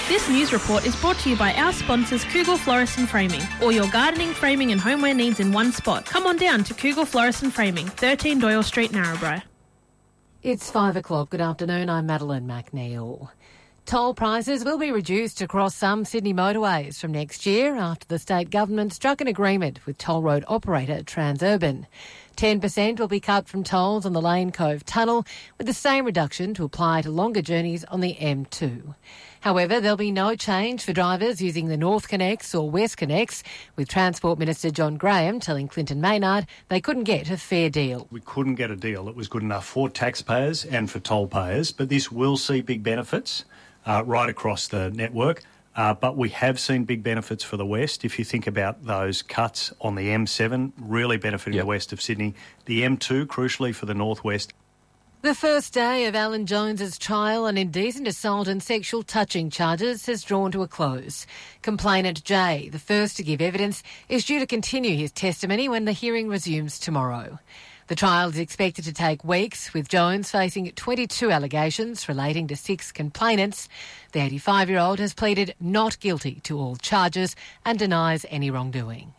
This news report is brought to you by our sponsors Kugel Florist and Framing. All your gardening, framing and homeware needs in one spot. Come on down to Kugel Florist and Framing, 13 Doyle Street, Narrabri. It's 5 o'clock. Good afternoon. I'm Madeline McNeil. Toll prices will be reduced across some Sydney motorways from next year after the state government struck an agreement with toll road operator Transurban. 10% will be cut from tolls on the Lane Cove Tunnel, with the same reduction to apply to longer journeys on the M2. However, there'll be no change for drivers using the North Connects or West Connects, with Transport Minister John Graham telling Clinton Maynard they couldn't get a fair deal. We couldn't get a deal that was good enough for taxpayers and for toll payers, but this will see big benefits right across the network. But we have seen big benefits for the West. If you think about those cuts on the M7, really benefiting the west of Sydney. The M2, crucially for the northwest. The first day of Alan Jones's trial on indecent assault and sexual touching charges has drawn to a close. Complainant Jay, the first to give evidence, is due to continue his testimony when the hearing resumes tomorrow. The trial is expected to take weeks, with Jones facing 22 allegations relating to 6 complainants. The 85-year-old has pleaded not guilty to all charges and denies any wrongdoing.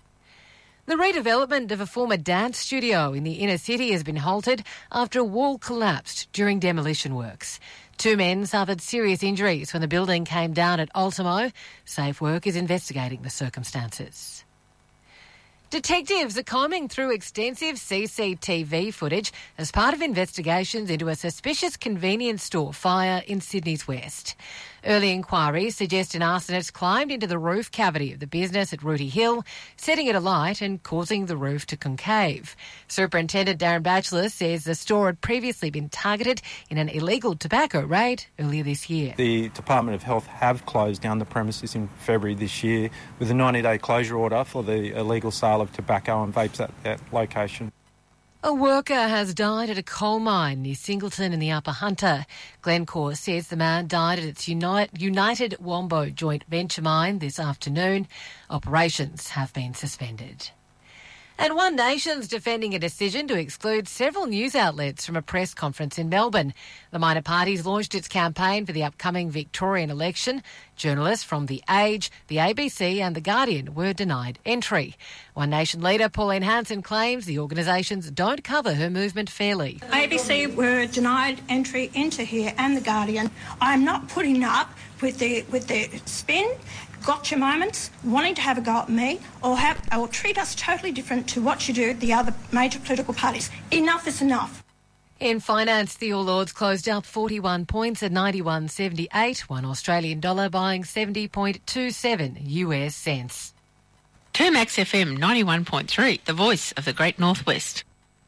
The redevelopment of a former dance studio in the inner city has been halted after a wall collapsed during demolition works. 2 men suffered serious injuries when the building came down at Ultimo. Safe Work is investigating the circumstances. Detectives are combing through extensive CCTV footage as part of investigations into a suspicious convenience store fire in Sydney's west. Early inquiries suggest an arsonist climbed into the roof cavity of the business at Rooty Hill, setting it alight and causing the roof to concave. Superintendent Darren Batchelor says the store had previously been targeted in an illegal tobacco raid earlier this year. The Department of Health have closed down the premises in February this year with a 90-day closure order for the illegal sale of tobacco and vapes at that location. A worker has died at a coal mine near Singleton in the Upper Hunter. Glencore says the man died at its United Wombo joint venture mine this afternoon. Operations have been suspended. And One Nation's defending a decision to exclude several news outlets from a press conference in Melbourne. The minor party's launched its campaign for the upcoming Victorian election. Journalists from The Age, the ABC and The Guardian were denied entry. One Nation leader Pauline Hanson claims the organisations don't cover her movement fairly. ABC were denied entry into here and The Guardian. I'm not putting up with the spin, gotcha moments, wanting to have a go at me or treat us totally different to what you do the other major political parties. Enough is enough. In finance, the All Ords closed up 41 points at 91.78, one Australian dollar buying 70.27 US cents. Termax FM 91.3, the voice of the Great Northwest.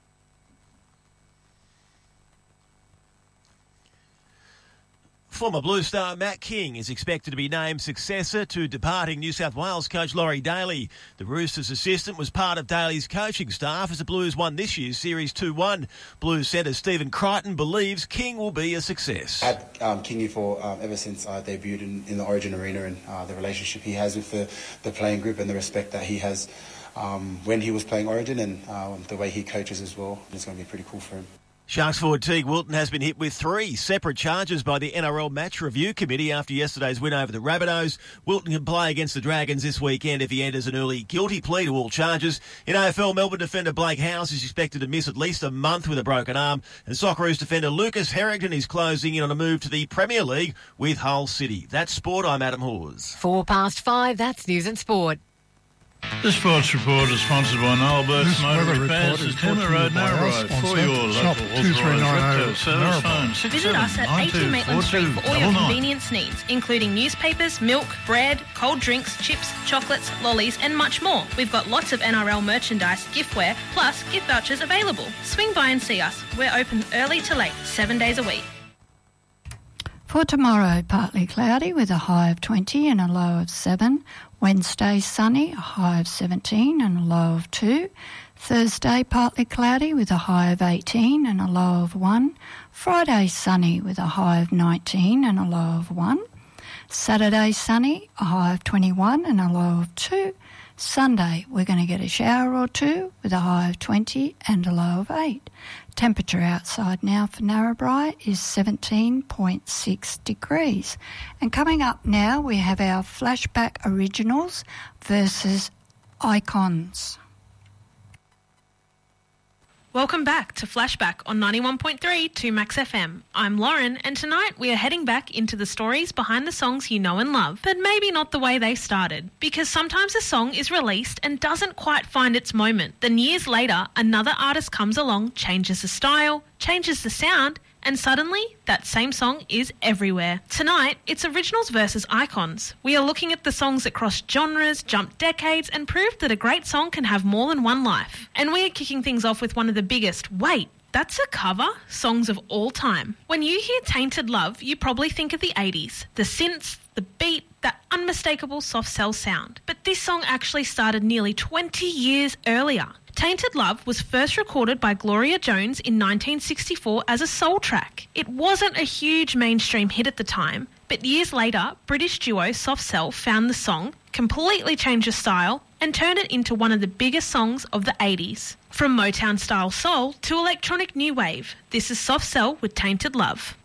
Former Blue Star Matt King is expected to be named successor to departing New South Wales coach Laurie Daly. The Roosters' assistant was part of Daly's coaching staff as the Blues won this year's Series 2-1. Blues centre Stephen Crichton believes King will be a success. I've had Kingy for ever since I debuted in the Origin arena, and the relationship he has with the playing group and the respect that he has when he was playing Origin and the way he coaches as well. It's going to be pretty cool for him. Sharks forward Teague Wilton has been hit with 3 separate charges by the NRL Match Review Committee after yesterday's win over the Rabbitohs. Wilton can play against the Dragons this weekend if he enters an early guilty plea to all charges. In AFL, Melbourne defender Blake House is expected to miss at least a month with a broken arm. And Socceroos defender Lucas Harrington is closing in on a move to the Premier League with Hull City. That's sport. I'm Adam Hawes. 5:04, that's news and sport. The Sports Report is sponsored by Noel Burke's Motor Repairs at Timber Road, Narrabri, for your local authorised service phones. Visit us at 80 Maitland Street for all your convenience needs, including newspapers, milk, bread, cold drinks, chips, chocolates, lollies and much more. We've got lots of NRL merchandise, giftware, plus gift vouchers available. Swing by and see us. We're open early to late, 7 days a week. For tomorrow, partly cloudy with a high of 20 and a low of 7. Wednesday, sunny, a high of 17 and a low of 2. Thursday, partly cloudy with a high of 18 and a low of 1. Friday, sunny with a high of 19 and a low of 1. Saturday, sunny, a high of 21 and a low of 2. Sunday, we're going to get a shower or two with a high of 20 and a low of 8. Temperature outside now for Narrabri is 17.6 degrees. And coming up now, we have our Flashback Originals versus Icons. Welcome back to Flashback on 91.3 to Max FM. I'm Lauren, and tonight we are heading back into the stories behind the songs you know and love, but maybe not the way they started. Because sometimes a song is released and doesn't quite find its moment. Then years later, another artist comes along, changes the style, changes the sound, and suddenly that same song is everywhere. Tonight, it's originals versus icons. We are looking at the songs that cross genres, jump decades, and prove that a great song can have more than one life. And we are kicking things off with one of the biggest, wait, that's a cover, songs of all time. When you hear Tainted Love, you probably think of the 80s, the synths, the beat, that unmistakable soft cell sound. But this song actually started nearly 20 years earlier. Tainted Love was first recorded by Gloria Jones in 1964 as a soul track. It wasn't a huge mainstream hit at the time, but years later, British duo Soft Cell found the song, completely changed the style, and turned it into one of the biggest songs of the 80s. From Motown-style soul to electronic new wave, this is Soft Cell with Tainted Love.